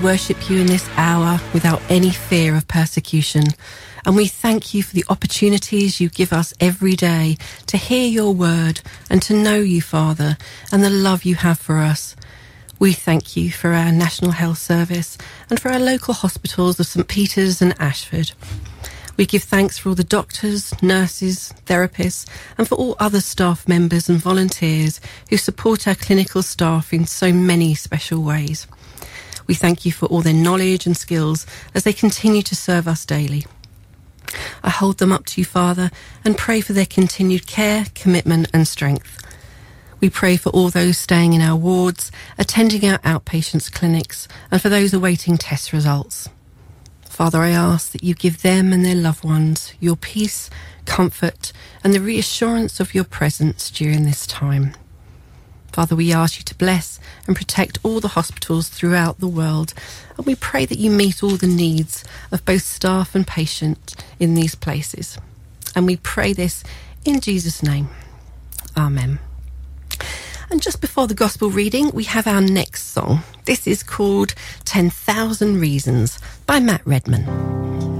Worship you in this hour without any fear of persecution. And we thank you for the opportunities you give us every day to hear your word and to know you, Father, and the love you have for us. We thank you for our National Health Service and for our local hospitals of St Peter's and Ashford. We give thanks for all the doctors, nurses, therapists, and for all other staff members and volunteers who support our clinical staff in so many special ways. We thank you for all their knowledge and skills as they continue to serve us daily. I hold them up to you, Father, and pray for their continued care, commitment and strength. We pray for all those staying in our wards, attending our outpatients clinics, and for those awaiting test results. Father, I ask that you give them and their loved ones your peace, comfort, and the reassurance of your presence during this time. Father, we ask you to bless and protect all the hospitals throughout the world, and we pray that you meet all the needs of both staff and patients in these places. And we pray this in Jesus' name. Amen. And just before the gospel reading, we have our next song. This is called 10,000 Reasons by Matt Redman.